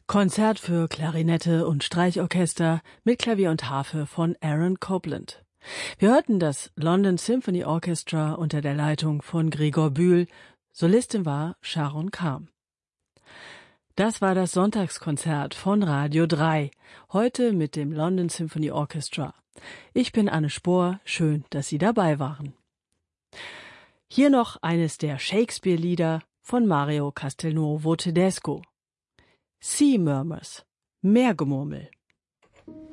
Konzert für Klarinette und Streichorchester mit Klavier und Harfe von Aaron Copland. Wir hörten das London Symphony Orchestra unter der Leitung von Gregor Bühl. Solistin war Sharon Kam. Das war das Sonntagskonzert von Radio 3, heute mit dem London Symphony Orchestra. Ich bin Anne Spohr, schön, dass Sie dabei waren. Hier noch eines der Shakespeare-Lieder von Mario Castelnuovo Tedesco. Sea Murmurs, Meergemurmel.